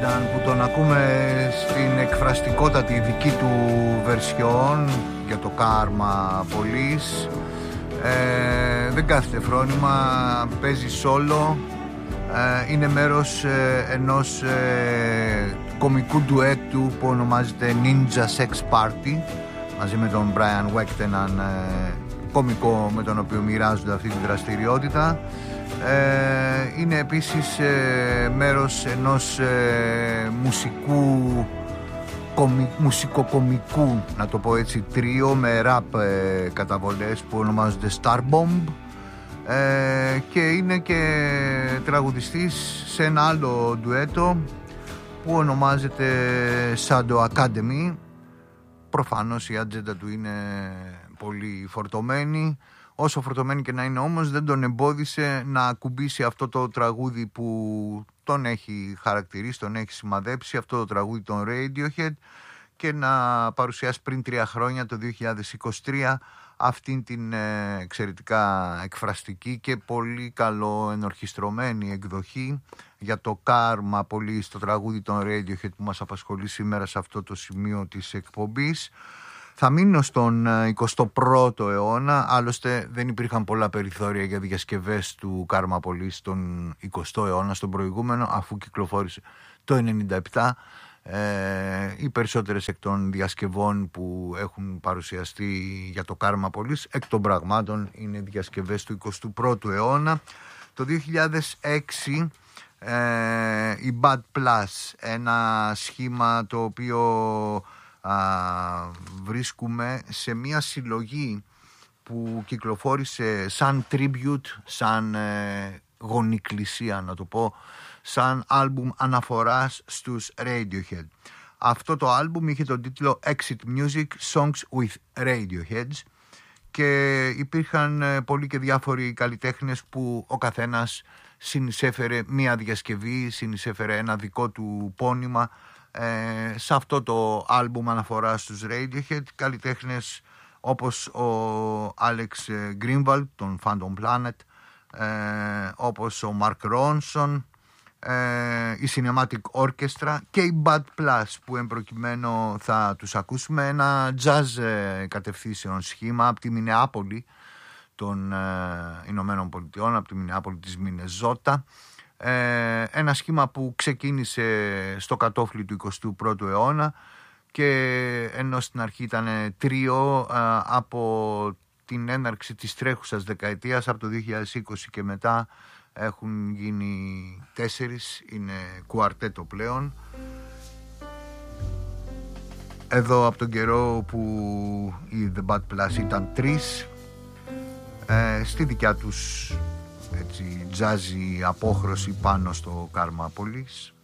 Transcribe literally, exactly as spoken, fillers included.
Που τον ακούμε στην εκφραστικότατη δική του βερσιόν για το Karma Police. ε, Δεν κάθεται φρόνημα, παίζει solo. ε, Είναι μέρος ε, ενός ε, κομικού ντουέτου που ονομάζεται Ninja Sex Party, μαζί με τον Brian Wecht, έναν ε, κομικό με τον οποίο μοιράζονται αυτή τη δραστηριότητα. Ε, είναι επίσης ε, μέρος ενός ε, μουσικού κομι, μουσικοκομικού, να το πω έτσι, τρίο με ραπ ε, καταβολές που ονομάζονται Starbomb, ε, και είναι και τραγουδιστής σε ένα άλλο ντουέτο που ονομάζεται Shadow Academy. Προφανώς η ατζέντα του είναι πολύ φορτωμένη. Όσο φορτωμένη και να είναι όμως, δεν τον εμπόδισε να ακουμπήσει αυτό το τραγούδι που τον έχει χαρακτηρίσει, τον έχει σημαδέψει, αυτό το τραγούδι των Radiohead, και να παρουσιάσει πριν τρία χρόνια, το δύο χιλιάδες είκοσι τρία, αυτήν την ε, εξαιρετικά εκφραστική και πολύ καλό ενορχιστρωμένη εκδοχή για το Karma Police, το τραγούδι των Radiohead που μας απασχολεί σήμερα σε αυτό το σημείο της εκπομπής. Θα μείνω στον εικοστό πρώτο αιώνα, άλλωστε δεν υπήρχαν πολλά περιθώρια για διασκευές του Karma Police στον εικοστό αιώνα, στον προηγούμενο, αφού κυκλοφόρησε το ενενήντα επτά. Ε, οι περισσότερες εκ των διασκευών που έχουν παρουσιαστεί για το Karma Police εκ των πραγμάτων είναι διασκευές του εικοστού πρώτου αιώνα. Το δύο χιλιάδες έξι ε, η Bad Plus, ένα σχήμα το οποίο α, βρίσκουμε σε μια συλλογή που κυκλοφόρησε σαν tribute, σαν ε, γονικλησία να το πω, σαν άλμπουμ αναφοράς στους Radiohead. Αυτό το άλμπουμ είχε τον τίτλο Exit Music Songs with Radioheads και υπήρχαν πολλοί και διάφοροι καλλιτέχνες που ο καθένας συνεισέφερε μία διασκευή, συνεισέφερε ένα δικό του πόνημα ε, σε αυτό το άλμπουμ αναφοράς στους Radiohead. Καλλιτέχνες όπως ο Alex Greenwald, τον Phantom Planet, ε, όπως ο Mark Ronson, Ε, η Cinematic Orchestra και η Bad Plus, που εμπροκειμένου θα τους ακούσουμε, ένα jazz ε, κατευθύνσεων σχήμα από τη Μινεάπολη των ε, Ηνωμένων Πολιτειών, από τη Μινεάπολη της Μινεζότα, ε, ένα σχήμα που ξεκίνησε στο κατόφλι του εικοστού πρώτου αιώνα και ενώ στην αρχή ήταν τρίο, ε, από την έναρξη της τρέχουσας δεκαετίας, από το δύο χιλιάδες είκοσι και μετά, έχουν γίνει τέσσερις, είναι κουαρτέτο πλέον. Εδώ από τον καιρό που η The Bad Plus ήταν τρεις, ε, στη δικιά τους έτσι τζάζι απόχρωση πάνω στο Karma Police.